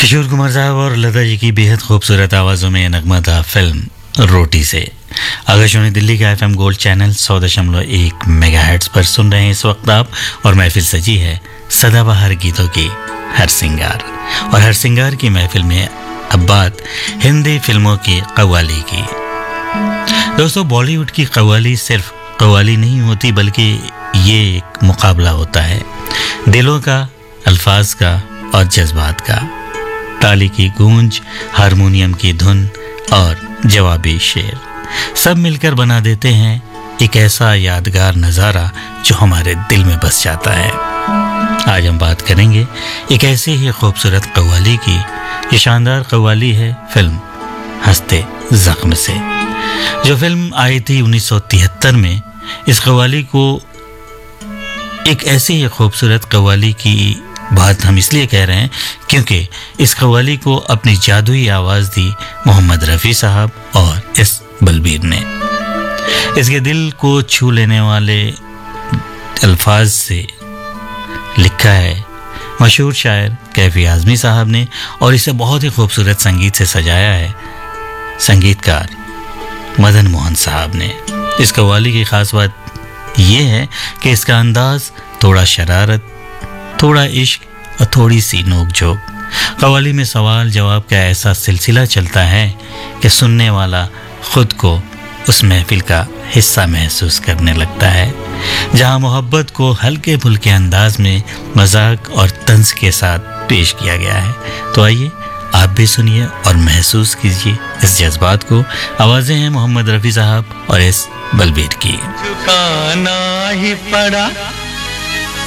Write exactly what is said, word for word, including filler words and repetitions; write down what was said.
किशोर कुमार साहब और लता जी की बेहद खूबसूरत आवाज़ों में नगमा था फिल्म रोटी से। आकाशवाणी दिल्ली का एफएम गोल्ड चैनल सौ दशमलव एक मेगाहर्ट्ज़ पर सुन रहे हैं इस वक्त आप, और महफिल सजी है सदाबहार गीतों की हर सिंगार। और हर सिंगार की महफिल में अब बात हिंदी फिल्मों की कव्वाली की। दोस्तों, बॉलीवुड की कव्वाली सिर्फ कव्वाली नहीं होती, बल्कि ये एक मुकाबला होता है दिलों का, अल्फाज का और जज्बात का। ताली की गूंज, हारमोनियम की धुन और जवाबी शेर सब मिलकर बना देते हैं एक ऐसा यादगार नज़ारा जो हमारे दिल में बस जाता है। आज हम बात करेंगे एक ऐसी ही खूबसूरत कव्वाली की। ये शानदार कव्वाली है फिल्म हंसते ज़ख्म से, जो फिल्म आई थी उन्नीस सौ तिहत्तर में। इस कव्वाली को एक ऐसी ही खूबसूरत कव्वाली की बात हम इसलिए कह रहे हैं क्योंकि इस कव्वाली को अपनी जादुई आवाज़ दी मोहम्मद रफ़ी साहब और एस बलबीर ने। इसके दिल को छू लेने वाले अल्फाज से लिखा है मशहूर शायर कैफी आज़मी साहब ने, और इसे बहुत ही खूबसूरत संगीत से सजाया है संगीतकार मदन मोहन साहब ने। इस कव्वाली की ख़ास बात यह है कि इसका अंदाज़ थोड़ा शरारत, थोड़ा इश्क और थोड़ी सी नोक झोंक। कव्वाली में सवाल जवाब का ऐसा सिलसिला चलता है कि सुनने वाला खुद को उस महफिल का हिस्सा महसूस करने लगता है, जहां मोहब्बत को हल्के फुल्के अंदाज में मजाक और तंज के साथ पेश किया गया है। तो आइए आप भी सुनिए और महसूस कीजिए इस जज्बात को। आवाज़ें हैं मोहम्मद रफ़ी साहब और एस बलबीर की। झुकाना ही पड़ा